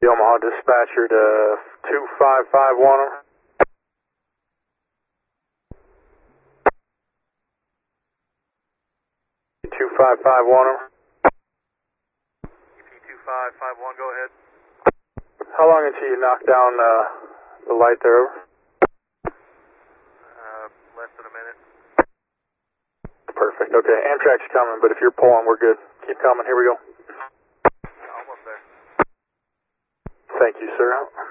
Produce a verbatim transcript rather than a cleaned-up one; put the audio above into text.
Omaha dispatcher to two five five one. two five five one. E P two five five one, go ahead. How long until you knock down uh, the light there? Over? Uh, less than a minute. Perfect. Okay, Amtrak's coming, but if you're pulling, we're good. Keep coming. Here we go. Almost there. Thank you, sir.